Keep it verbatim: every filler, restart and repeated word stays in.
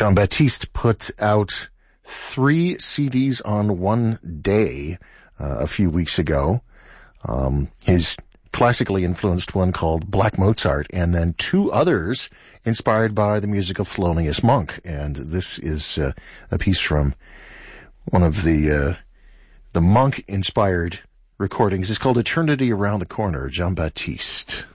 Jean-Baptiste put out three C Ds on one day uh, a few weeks ago. Um, his classically influenced one called Black Mozart, and then two others inspired by the music of Thelonious Monk. And this is uh, a piece from one of the uh, the Monk-inspired recordings. It's called Eternity Around the Corner, Jean-Baptiste.